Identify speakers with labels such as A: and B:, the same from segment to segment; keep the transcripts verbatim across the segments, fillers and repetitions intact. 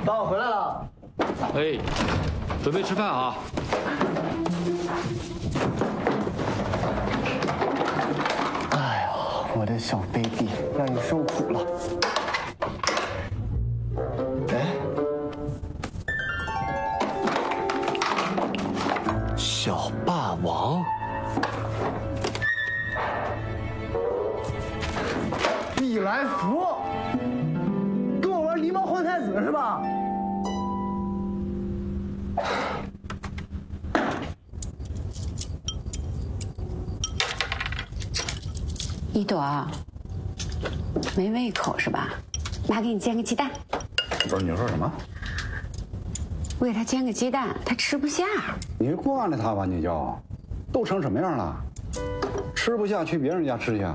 A: 爸，我回来了。
B: 哎，准备吃饭啊！
A: 哎呀，我的小 baby 让你受苦了。哎，小霸王，比来福，跟我玩狸猫换太子是吧？
C: 一朵，没胃口是吧？妈给你煎个鸡蛋。
D: 不是你说什么？
C: 我给他煎个鸡蛋，他吃不下。
D: 你惯着他吧，你就，都成什么样了？吃不下去别人家吃去。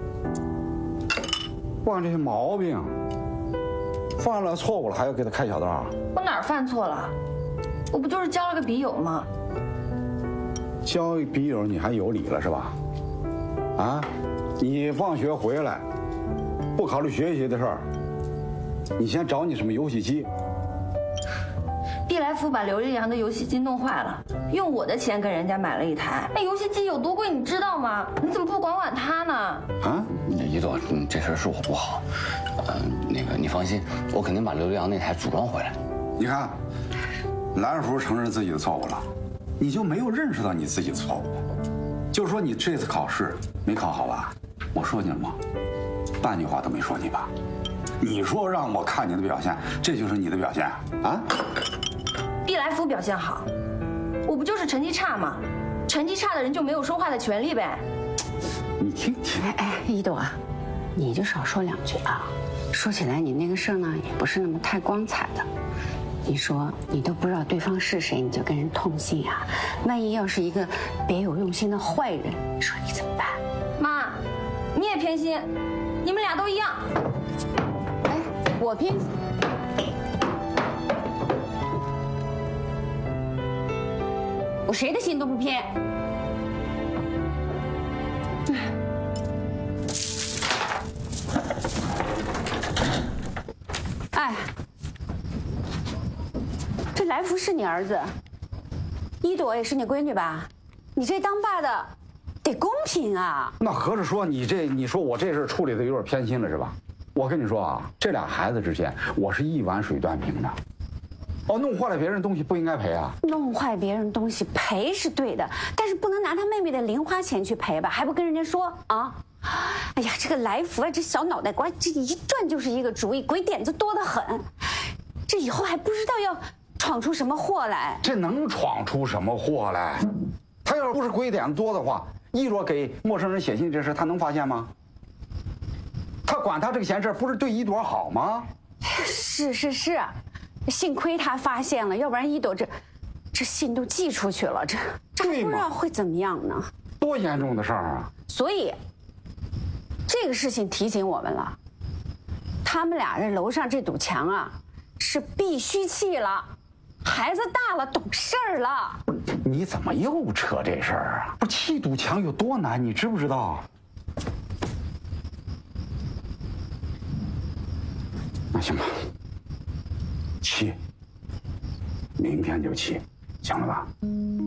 D: 惯这些毛病，犯了错误了还要给他开小道。
E: 我哪儿犯错了？我不就是交了个笔友吗？
D: 交一笔友你还有理了是吧？啊？ 你放学回来，不考虑学习的事儿，你先找你什么游戏机？
E: 毕来福把刘力扬的游戏机弄坏了，用我的钱给人家买了一台。那游戏机有多贵，你知道吗？你怎么不管管他呢？
D: 啊，
F: 一朵，这事是我不好，呃，那个你放心，我肯定把刘力扬那台组装回来。
D: 你看，来福承认自己的错误了，你就没有认识到你自己的错误，就是说你这次考试没考好吧？ 我说你了吗？半句话都没说你吧？你说让我看你的表现，这就是你的表现啊？
E: 毕来福表现好，我不就是成绩差吗？成绩差的人就没有说话的权利呗。
D: 你听听，
C: 哎哎，一朵，你就少说两句啊。说起来，你那个事儿呢，也不是那么太光彩的。你说你都不知道对方是谁，你就跟人通信啊？万一要是一个别有用心的坏人，你说你怎么办？
E: 妈。 你也偏心，你们俩都一样。
C: 哎，我偏心。我谁的心都不偏。哎，这来福是你儿子，一朵也是你闺女吧？你这当爸的。 得公平啊！
D: 那合着说你这，你说我这事处理的有点偏心了是吧？我跟你说啊，这俩孩子之间，我是一碗水端平的。哦，弄坏了别人东西不应该赔啊？
C: 弄坏别人东西赔是对的，但是不能拿他妹妹的零花钱去赔吧？还不跟人家说啊？哎呀，这个来福啊，这小脑袋瓜，这一转就是一个主意，鬼点子多得很。这以后还不知道要闯出什么祸来。
D: 这能闯出什么祸来？他要是不是鬼点子多的话。 一朵给陌生人写信这事，他能发现吗？他管他这个闲事，不是对一朵好吗？
C: 是是是，幸亏他发现了，要不然一朵这这信都寄出去了，这这还不知道会怎么样呢？
D: 多严重的事儿啊！
C: 所以这个事情提醒我们了，他们俩这楼上这堵墙啊，是必须砌了。 孩子大了，懂事儿了。
D: 你怎么又扯这事儿啊？不是砌堵墙有多难，你知不知道？那行吧，砌，明天就砌，行了吧？